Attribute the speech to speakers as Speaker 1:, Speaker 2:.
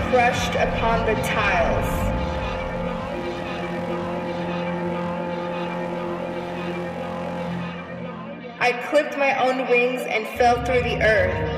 Speaker 1: crushed upon the tiles. I clipped my own wings and fell through the earth.